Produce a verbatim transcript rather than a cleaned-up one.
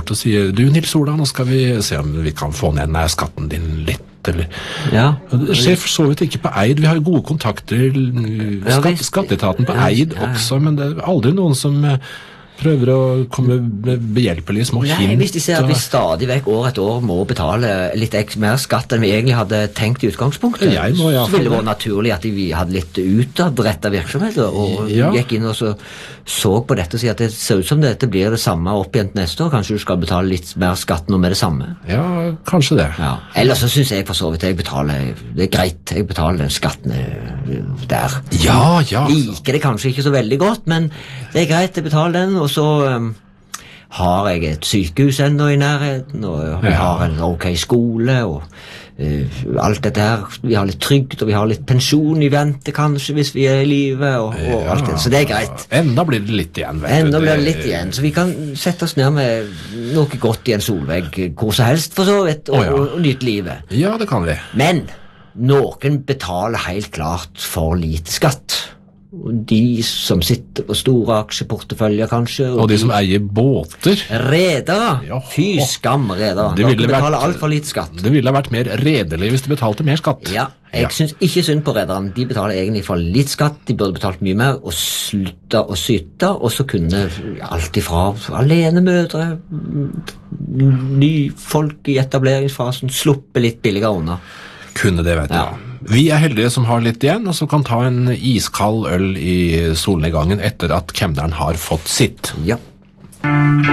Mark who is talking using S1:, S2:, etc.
S1: og sier, du Nils Ola, nå skal vi se om vi kan få ned denne skatten din litt, eller...
S2: Ja.
S1: Det skjer for så vidt ikke på Eid, vi har gode kontakter, skatt, skatteetaten på Eid også, men det er aldri noen som prøver å komme med behjelpelige små hint.
S2: Nei, hvis de ser at vi stadig vekk år etter år må betale litt ek mer skatt enn vi egentlig hadde tenkt i utgangspunktet,
S1: Jeg må, ja,
S2: så ville det vært naturlig at vi hadde litt utadrettet virksomheter og
S1: Ja.
S2: gikk inn og så, så på dette og sier at det ser ut som dette blir det samme opp igjen til neste år. Kanskje du skal betale litt mer skatt nå med det samme.
S1: Ja, kanskje det.
S2: Ja. Ellers så synes jeg for så vidt jeg betaler, det er greit, jeg betaler den skatten eh, der.
S1: Ja, ja.
S2: Liker det kanskje ikke så veldig godt, men det er greit, jeg betaler den, og så um, har jeg et sykehus enda i nærheten, og vi
S1: Ja.
S2: har en ok skole, og uh, alt dette her. Vi har litt trygt, og vi har litt pensjon i vente kanskje, hvis vi er i livet, og, og
S1: Ja.
S2: alt det. Så det er greit.
S1: Enda blir det litt igjen, vet
S2: Enda
S1: du.
S2: blir det litt igjen, så vi kan sette oss ned med noe godt i en solvegg, hvor som helst for så vidt, og,
S1: Å, ja.
S2: og, og nyte livet.
S1: Ja, det kan vi.
S2: Men noen betaler helt klart for lite skatt. Og de som sitter på store aksjeporteføljer kanskje,
S1: Og de som eier båter,
S2: redere,
S1: Ja.
S2: fy skam redere,
S1: Det
S2: dere
S1: ville
S2: betaler
S1: vært-
S2: alt for lite skatt.
S1: det ville ha vært mer redelig hvis de betalte mer skatt.
S2: Ja, jeg
S1: Ja.
S2: synes ikke synd på rederne. De betaler egentlig for litt skatt, de burde betalt mye mer, og slutte å syte, og så kunne alt ifra alenemødre, ny folk i etableringsfasen, sluppe litt billigere unna.
S1: Kunne det, vet du.
S2: Ja.
S1: Vi er heldige som har litt igjen, og som kan ta en iskald øl i solnedgangen etter at kemneren har fått sitt.
S2: Ja.